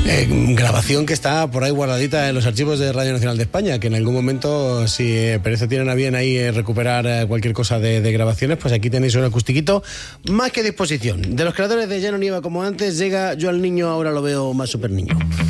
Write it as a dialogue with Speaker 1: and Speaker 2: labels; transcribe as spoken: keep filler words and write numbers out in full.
Speaker 1: Eh, grabación que está por ahí guardadita en los archivos de Radio Nacional de España, que en algún momento, si eh, parece tienen a bien ahí eh, recuperar eh, cualquier cosa de, de grabaciones, pues aquí tenéis un acustiquito más que a disposición. De los creadores de Ya no nieva como antes, llega Yo al niño ahora lo veo más super niño.